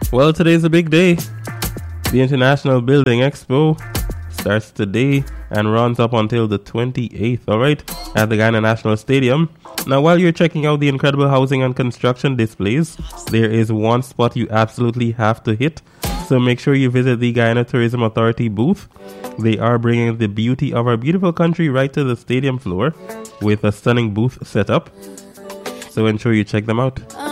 Well, today's a big day. The International Building Expo starts today and runs up until the 28th, alright, at the Guyana National Stadium. Now, while you're checking out the incredible housing and construction displays, there is one spot you absolutely have to hit. So make sure you visit the Guyana Tourism Authority booth. They are bringing the beauty of our beautiful country right to the stadium floor with a stunning booth setup. So ensure you check them out.